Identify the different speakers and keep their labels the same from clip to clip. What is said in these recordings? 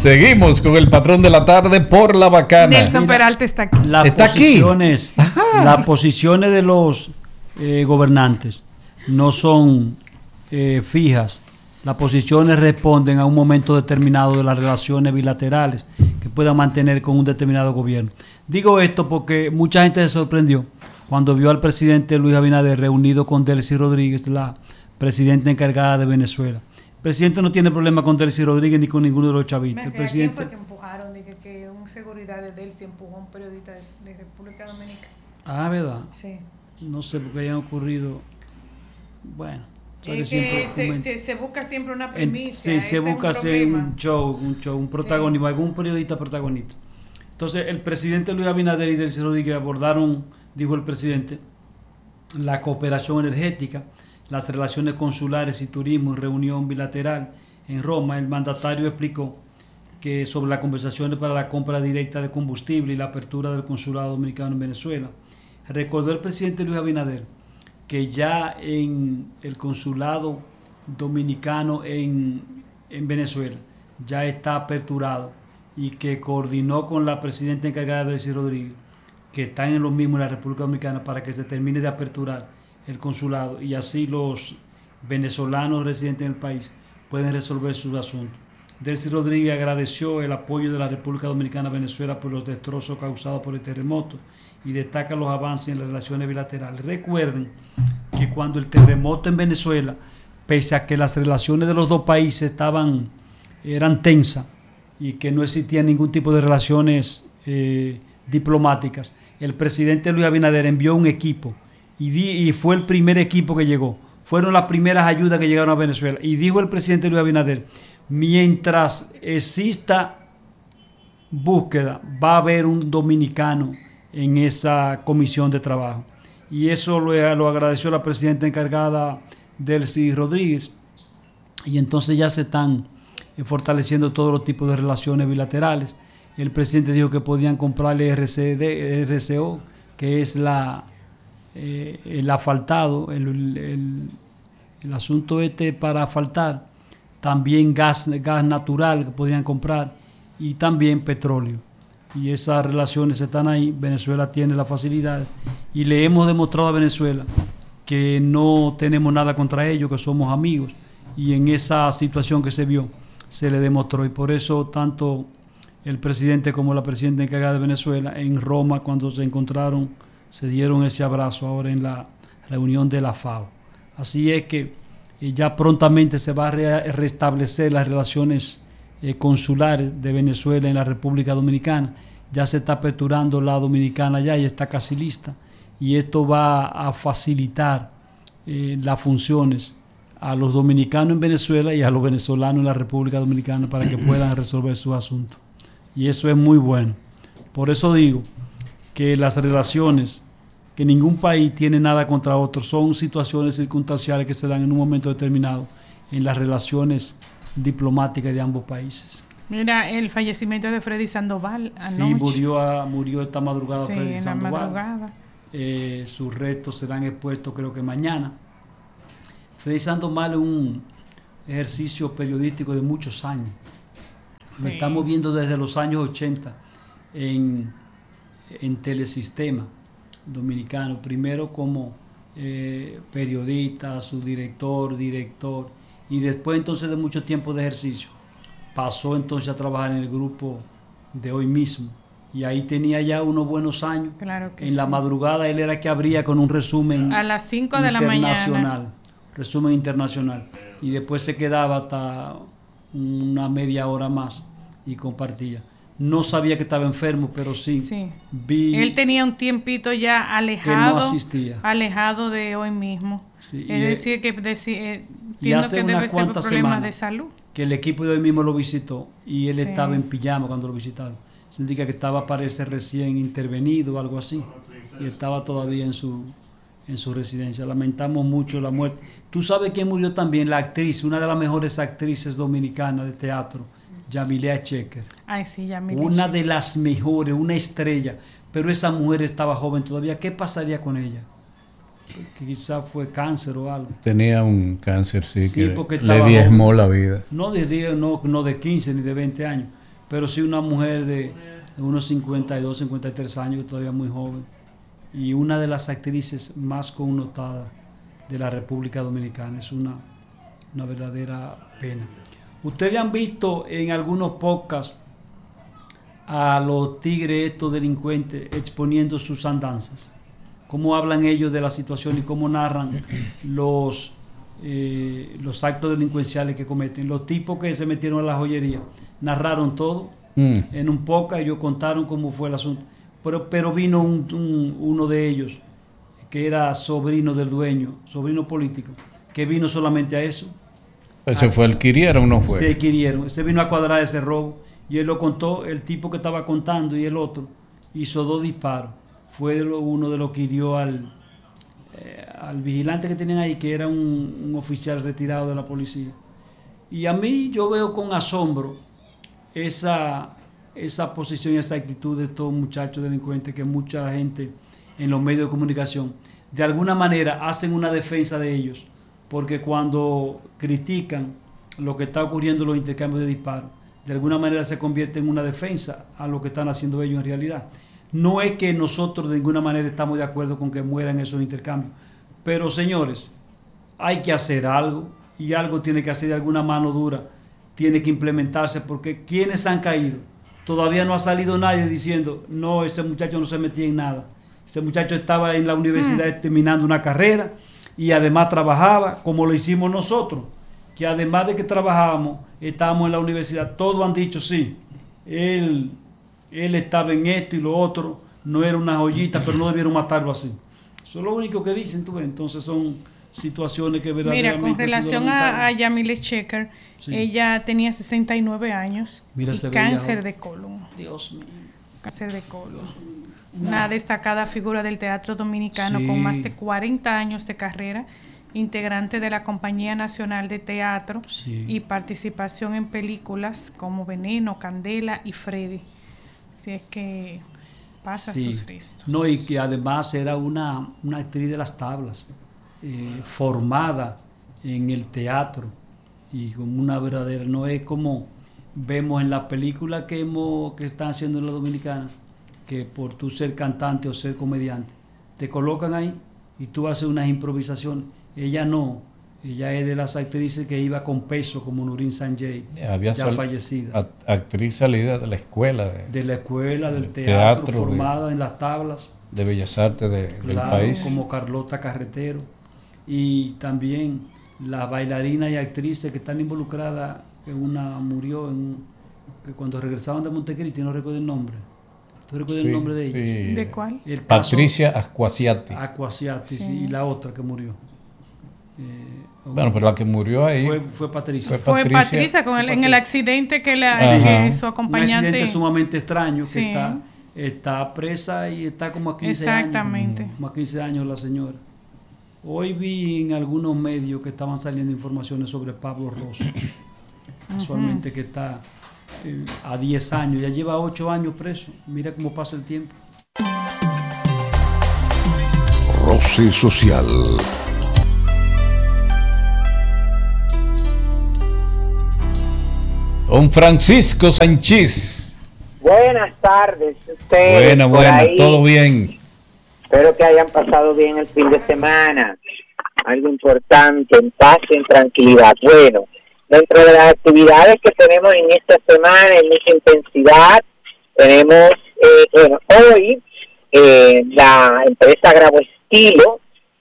Speaker 1: Seguimos con el patrón de la tarde por La Bacana.
Speaker 2: Nelson Peralta está aquí.
Speaker 1: Las
Speaker 3: posiciones de los gobernantes no son fijas. Las posiciones responden a un momento determinado de las relaciones bilaterales que puedan mantener con un determinado gobierno. Digo esto porque mucha gente se sorprendió cuando vio al presidente Luis Abinader reunido con Delcy Rodríguez, la presidenta encargada de Venezuela. El presidente no tiene problema con Delcy Rodríguez ni con ninguno de los chavistas. El presidente...
Speaker 2: ¿Quién fue que empujaron? Que un seguridad de Delcy empujó a un periodista de República Dominicana.
Speaker 3: Ah, ¿verdad?
Speaker 2: Sí.
Speaker 3: No sé por qué hayan ocurrido... Bueno...
Speaker 2: se busca siempre una primicia.
Speaker 3: Se busca hacer un show, un protagonismo, algún periodista protagonista. Entonces, el presidente Luis Abinader y Delcy Rodríguez abordaron, dijo el presidente, la cooperación energética, las relaciones consulares y turismo en reunión bilateral en Roma. El mandatario explicó que sobre las conversaciones para la compra directa de combustible y la apertura del consulado dominicano en Venezuela. Recordó el presidente Luis Abinader que ya en el consulado dominicano en Venezuela ya está aperturado y que coordinó con la presidenta encargada de Delcy Rodríguez, que están en lo mismo en la República Dominicana, para que se termine de aperturar el consulado y así los venezolanos residentes en el país pueden resolver sus asuntos. Delcy Rodríguez agradeció el apoyo de la República Dominicana a Venezuela por los destrozos causados por el terremoto y destaca los avances en las relaciones bilaterales. Recuerden que cuando el terremoto en Venezuela, pese a que las relaciones de los dos países eran tensas y que no existía ningún tipo de relaciones diplomáticas, el presidente Luis Abinader envió un equipo y fue el primer equipo que llegó. Fueron las primeras ayudas que llegaron a Venezuela. Y dijo el presidente Luis Abinader, mientras exista búsqueda, va a haber un dominicano en esa comisión de trabajo. Y eso lo agradeció la presidenta encargada Delcy Rodríguez. Y entonces ya se están fortaleciendo todos los tipos de relaciones bilaterales. El presidente dijo que podían comprarle RCO, que es el asfaltado, el asunto para asfaltar. También gas natural que podían comprar y también petróleo. Y esas relaciones están ahí. Venezuela tiene las facilidades y le hemos demostrado a Venezuela que no tenemos nada contra ellos, que somos amigos, y en esa situación que se vio se le demostró, y por eso tanto el presidente como la presidenta encargada de Venezuela en Roma, cuando se encontraron, se dieron ese abrazo ahora en la reunión de la FAO. Así es que ya prontamente se va a restablecer las relaciones consulares de Venezuela en la República Dominicana. Ya se está aperturando la dominicana ya está casi lista, y esto va a facilitar las funciones a los dominicanos en Venezuela y a los venezolanos en la República Dominicana para que puedan resolver sus asuntos. Y eso es muy bueno. Por eso digo que las relaciones, que ningún país tiene nada contra otro, son situaciones circunstanciales que se dan en un momento determinado en las relaciones diplomáticas de ambos países.
Speaker 2: Mira, el fallecimiento de Freddy Sandoval anoche.
Speaker 3: Sí, murió esta madrugada, sí, Freddy Sandoval.
Speaker 2: Madrugada.
Speaker 3: Sus restos serán expuestos creo que mañana. Freddy Sandoval es un ejercicio periodístico de muchos años. Sí. Lo estamos viendo desde los años 80 en Telesistema Dominicano, primero como periodista, subdirector, director, y después entonces de mucho tiempo de ejercicio pasó entonces a trabajar en el grupo de Hoy Mismo, y ahí tenía ya unos buenos años.
Speaker 2: Claro que
Speaker 3: en la madrugada él era que abría con un resumen
Speaker 2: a las 5 de la mañana,
Speaker 3: resumen internacional, y después se quedaba hasta una media hora más y compartía. No sabía que estaba enfermo, pero sí. Vi.
Speaker 2: Él tenía un tiempito ya alejado, que no asistía, alejado de Hoy Mismo. Sí, es decir, que entiendo que debe ser por problemas de salud.
Speaker 3: Que el equipo de Hoy Mismo lo visitó y él estaba en pijama cuando lo visitaron. Se indica que estaba, parece, recién intervenido o algo así, y estaba todavía en su residencia. Lamentamos mucho la muerte. ¿Tú sabes quién murió también? La actriz, una de las mejores actrices dominicanas de teatro, Yamilea Checker.
Speaker 2: Ay, sí, Yamilea.
Speaker 3: Una de las mejores, una estrella, pero esa mujer estaba joven todavía. ¿Qué pasaría con ella? Quizás fue cáncer o algo.
Speaker 1: Tenía un cáncer, sí que le diezmó la vida.
Speaker 3: No de 15 ni de 20 años, pero sí una mujer de unos 52, 53 años, todavía muy joven, y una de las actrices más connotadas de la República Dominicana. Es una verdadera pena. Ustedes han visto en algunos podcasts a los tigres, estos delincuentes, exponiendo sus andanzas, cómo hablan ellos de la situación y cómo narran los actos delincuenciales que cometen. Los tipos que se metieron a la joyería narraron todo en un podcast. Ellos contaron cómo fue el asunto, pero vino uno de ellos que era sobrino del dueño, sobrino político, que vino solamente a eso.
Speaker 1: ¿Ese fue el Quirieron o no fue?
Speaker 3: Sí, el Quirieron. Ese vino a cuadrar ese robo y él lo contó. El tipo que estaba contando y el otro hizo 2 disparos. Fue uno de los que hirió al vigilante que tenían ahí, que era un oficial retirado de la policía. Y a mí yo veo con asombro esa posición y esa actitud de estos muchachos delincuentes, que mucha gente en los medios de comunicación de alguna manera hacen una defensa de ellos, porque cuando critican lo que está ocurriendo en los intercambios de disparos, de alguna manera se convierte en una defensa a lo que están haciendo ellos en realidad. No es que nosotros de ninguna manera estamos de acuerdo con que mueran esos intercambios, pero señores, hay que hacer algo, y algo tiene que hacer de alguna mano dura, tiene que implementarse, porque quienes han caído, todavía no ha salido nadie diciendo, no, ese muchacho no se metía en nada, ese muchacho estaba en la universidad terminando una carrera, y además trabajaba como lo hicimos nosotros, que además de que trabajábamos, estábamos en la universidad. Todos han dicho, sí, él estaba en esto y lo otro, no era una joyita, pero no debieron matarlo así. Eso es lo único que dicen, tú ves. Entonces son situaciones que verdaderamente...
Speaker 2: Mira, con relación a Yamile Shekhar, sí. Ella tenía 69 años.
Speaker 3: Mira,
Speaker 2: y cáncer de colon.
Speaker 3: Dios mío.
Speaker 2: Cáncer de colon. Una destacada figura del teatro dominicano, sí, con más de 40 años de carrera, integrante de la Compañía Nacional de Teatro, sí, y participación en películas como Veneno, Candela y Freddy. Así es que pasa, sí, sus restos.
Speaker 3: No, y que además era una actriz de las tablas, formada en el teatro, y como una verdadera, no es como vemos en las películas que están haciendo en la dominicana, que por tú ser cantante o ser comediante, te colocan ahí y tú haces unas improvisaciones. Ella no, ella es de las actrices que iba con peso, como Nurin Sanjay, ya fallecida.
Speaker 1: Actriz salida de la escuela.
Speaker 3: De la escuela, del teatro formada en las tablas.
Speaker 1: De Bellas Artes del país.
Speaker 3: Como Carlota Carretero. Y también las bailarinas y actrices que están involucradas, que una murió que cuando regresaban de Montecristi, no recuerdo el nombre. ¿Tú recuerdas el nombre de ella?
Speaker 2: Sí. ¿De cuál?
Speaker 1: Patricia Ascuasiati.
Speaker 3: Ascuasiati, sí, y la otra que murió.
Speaker 1: Bueno, pero la que murió ahí
Speaker 3: fue Patricia.
Speaker 2: Fue Patricia en el accidente que su acompañante...
Speaker 3: Un accidente sumamente extraño, sí, que está presa y está como a 15 años.
Speaker 2: Exactamente.
Speaker 3: Como a 15 años la señora. Hoy vi en algunos medios que estaban saliendo informaciones sobre Pablo Rosso. Casualmente que está a 10 años, ya lleva 8 años preso. Mira cómo pasa el tiempo.
Speaker 4: Roce Social.
Speaker 1: Don Francisco Sánchez.
Speaker 5: Buenas tardes. Ustedes
Speaker 1: buena, todo bien.
Speaker 5: Espero que hayan pasado bien el fin de semana. Algo importante, en paz y en tranquilidad. Bueno, dentro de las actividades que tenemos en esta semana, en mucha intensidad, tenemos, hoy la empresa Graboestilo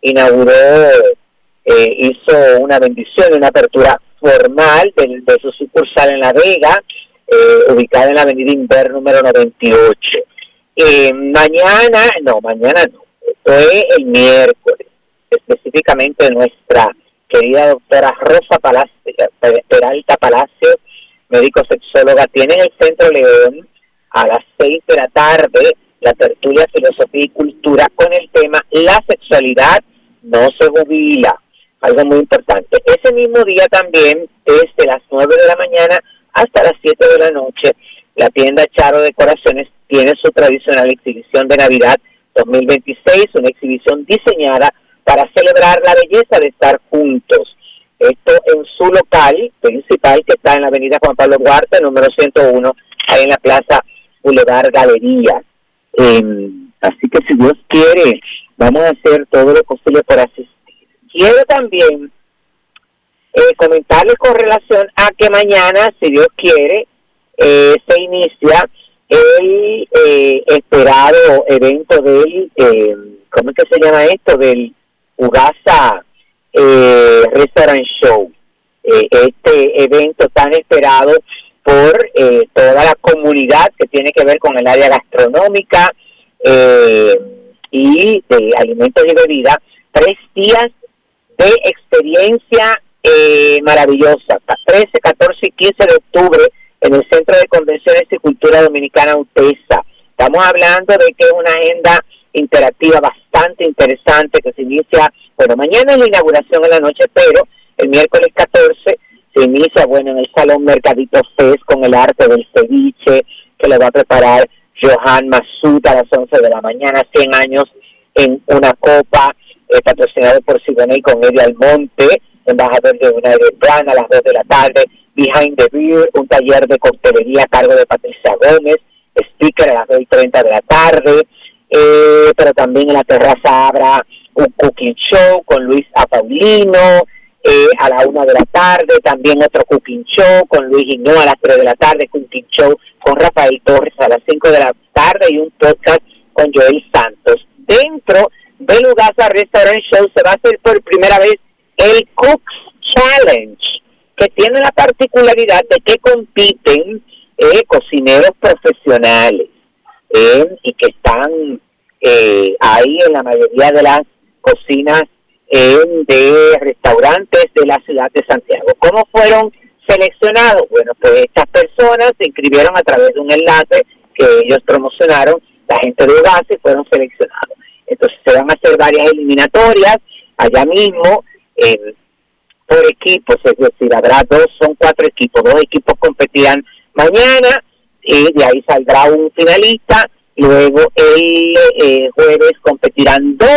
Speaker 5: hizo una bendición, una apertura formal de su sucursal en La Vega, ubicada en la avenida Inver número 98. Mañana no, esto es el miércoles, específicamente nuestra querida doctora Rosa Peralta Palacio, médico sexóloga, tiene en el Centro León a las 6 de la tarde la tertulia Filosofía y Cultura con el tema La sexualidad no se jubila, algo muy importante. Ese mismo día también, desde las 9 de la mañana hasta las 7 de la noche, la tienda Charo Decoraciones tiene su tradicional exhibición de Navidad 2026, una exhibición diseñada para celebrar la belleza de estar juntos. Esto en su local principal, que está en la avenida Juan Pablo Duarte, número 101, ahí en la Plaza Boulevard Galería. Así que si Dios quiere, vamos a hacer todo lo posible por asistir. Quiero también comentarles con relación a que mañana, si Dios quiere, se inicia el esperado evento del, ¿cómo es que se llama esto? Del Ugasa Restaurant Show. Este evento tan esperado por toda la comunidad que tiene que ver con el área gastronómica y de alimentos y bebidas. 3 días de experiencia maravillosa, 13, 14 y 15 de octubre en el Centro de Convenciones y Cultura Dominicana UTESA. Estamos hablando de que es una agenda interactiva bastante interesante que se inicia, bueno, mañana es la inauguración en la noche, pero el miércoles 14 se inicia, bueno, en el Salón Mercadito Fest con el arte del ceviche, que lo va a preparar Johan Masud a las 11 de la mañana, 100 años en una copa, patrocinado por Sigonei con Eddie Almonte, embajador de United Brand, a las 2 de la tarde, Behind the Beer, un taller de coctelería a cargo de Patricia Gómez, speaker a las 2:30 de la tarde, pero también en la terraza habrá un cooking show con Luis Apaulino, a la 1 de la tarde, también otro cooking show con Luis Hinoa a las 3 de la tarde, cooking show con Rafael Torres a las 5 de la tarde y un podcast con Joel Santos. Dentro del Ugasa Restaurant Show se va a hacer por primera vez el Cooks Challenge, que tiene la particularidad de que compiten cocineros profesionales y que están ahí en la mayoría de las cocinas de restaurantes de la ciudad de Santiago. ¿Cómo fueron seleccionados? Bueno, pues estas personas se inscribieron a través de un enlace que ellos promocionaron, la gente de base, fueron seleccionados. Entonces se van a hacer varias eliminatorias allá mismo por equipos, es decir, habrá 4 equipos, 2 equipos competirán mañana y de ahí saldrá un finalista, luego el jueves competirán 2,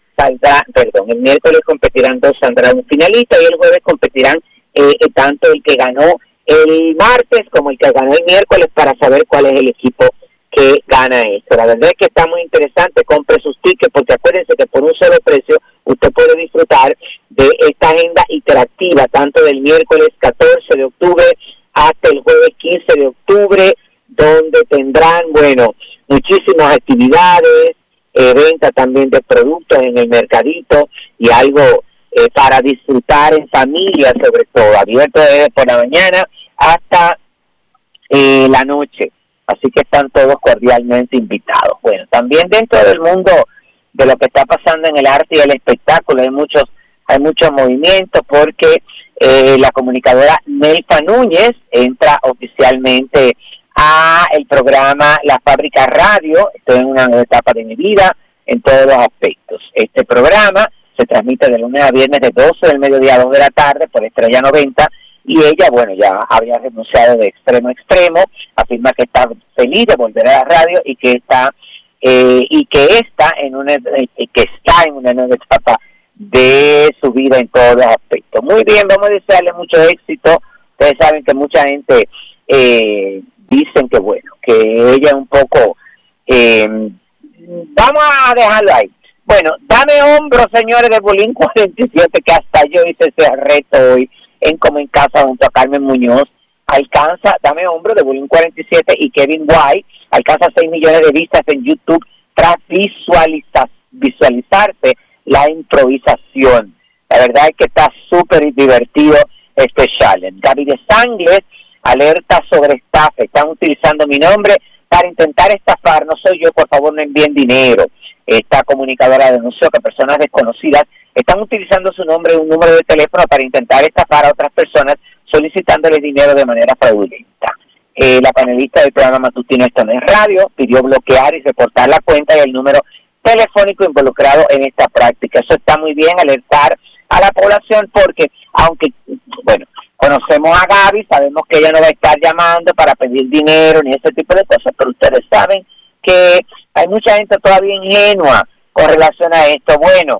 Speaker 5: el miércoles competirán 2, saldrá un finalista y el jueves competirán tanto el que ganó el martes como el que ganó el miércoles para saber cuál es el equipo que gana esto. La verdad es que está muy interesante, compre sus tickets porque acuérdense que por un solo precio usted puede disfrutar de esta agenda interactiva tanto del miércoles 14 de octubre hasta el jueves 15 de octubre, donde tendrán, bueno, muchísimas actividades, venta también de productos en el mercadito y algo para disfrutar en familia, sobre todo, abierto desde por la mañana hasta la noche. Así que están todos cordialmente invitados. Bueno, también dentro del mundo de lo que está pasando en el arte y el espectáculo hay muchos movimientos porque la comunicadora Nelfa Núñez entra oficialmente a el programa La Fábrica Radio. Estoy en una nueva etapa de mi vida en todos los aspectos. Este programa se transmite de lunes a viernes de 12 del mediodía a 2 de la tarde por Estrella 90 y ella, bueno, ya había renunciado de extremo a extremo, afirma que está feliz de volver a la radio y que está está en una nueva etapa de su vida en todos los aspectos. Muy bien, vamos a desearle mucho éxito. Ustedes saben que mucha gente dicen que bueno, que ella es un poco vamos a dejarlo ahí. Bueno, dame hombro, señores de Bolín 47, que hasta yo hice ese reto hoy en Como en Casa junto a Carmen Muñoz. Alcanza, dame hombro de Bolín 47 y Kevin White, alcanza 6 millones de vistas en YouTube tras visualizarse la improvisación. La verdad es que está súper divertido este challenge. Gaby de Sangles alerta sobre estafa, están utilizando mi nombre para intentar estafar, no soy yo, por favor no envíen dinero. Esta comunicadora denunció que personas desconocidas están utilizando su nombre y un número de teléfono para intentar estafar a otras personas solicitándoles dinero de manera fraudulenta. La panelista del programa matutino Esto No Es Radio pidió bloquear y reportar la cuenta y el número telefónico involucrado en esta práctica. Eso está muy bien, alertar a la población porque, aunque, bueno, conocemos a Gaby, sabemos que ella no va a estar llamando para pedir dinero ni ese tipo de cosas, pero ustedes saben que hay mucha gente todavía ingenua con relación a esto. Bueno,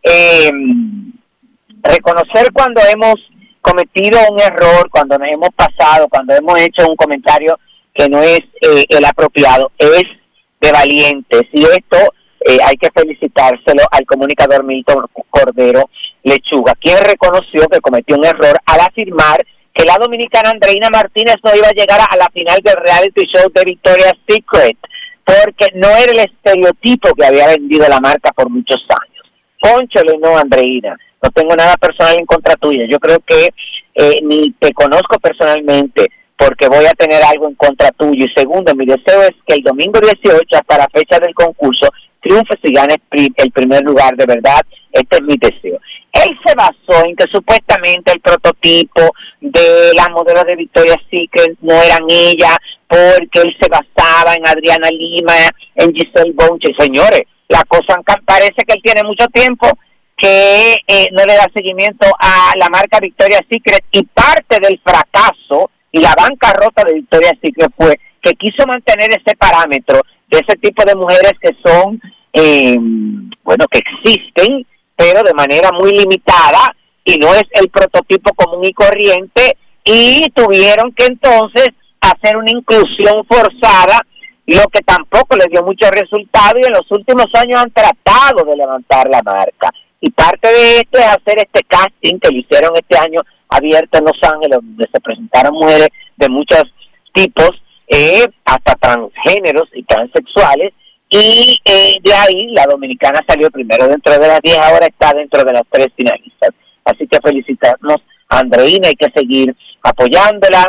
Speaker 5: reconocer cuando hemos cometido un error, cuando nos hemos pasado, cuando hemos hecho un comentario que no es el apropiado, es de valientes. Y esto hay que felicitárselo al comunicador Milton Cordero Lechuga, quien reconoció que cometió un error al afirmar que la dominicana Andreina Martínez no iba a llegar a la final del reality show de Victoria's Secret, porque no era el estereotipo que había vendido la marca por muchos años. Cónchale, no, Andreina, no tengo nada personal en contra tuya. Yo creo que ni te conozco personalmente porque voy a tener algo en contra tuyo. Y segundo, mi deseo es que el domingo 18, hasta la fecha del concurso, triunfes y ganes el primer lugar, de verdad. Este es mi deseo. Él se basó en que supuestamente el prototipo de las modelos de Victoria's Secret no eran ella, porque él se basaba en Adriana Lima, en Giselle Bündchen. Señores, la cosa parece que él tiene mucho tiempo que no le da seguimiento a la marca Victoria's Secret, y parte del fracaso y la bancarrota de Victoria's Secret fue que quiso mantener ese parámetro de ese tipo de mujeres que son, que existen, pero de manera muy limitada, y no es el prototipo común y corriente, y tuvieron que entonces hacer una inclusión forzada, lo que tampoco les dio mucho resultado, y en los últimos años han tratado de levantar la marca. Y parte de esto es hacer este casting que lo hicieron este año abierto en Los Ángeles, donde se presentaron mujeres de muchos tipos, hasta transgéneros y transexuales, y de ahí la dominicana salió primero dentro de las 10, ahora está dentro de las 3 finalistas. Así que felicitarnos a Andreina, hay que seguir apoyándola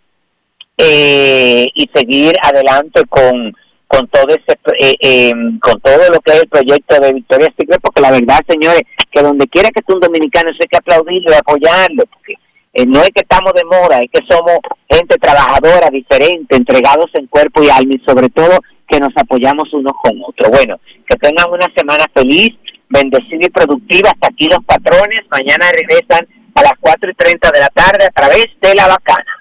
Speaker 5: y seguir adelante con todo con todo lo que es el proyecto de Victoria's Secret, porque la verdad, señores, que donde quiera que esté un dominicano eso hay que aplaudirlo y apoyarlo, porque no es que estamos de moda, es que somos gente trabajadora, diferente, entregados en cuerpo y alma, y sobre todo que nos apoyamos unos con otros. Bueno, que tengan una semana feliz, bendecida y productiva. Hasta aquí los patrones. Mañana regresan a las 4:30 de la tarde a través de La Bacana.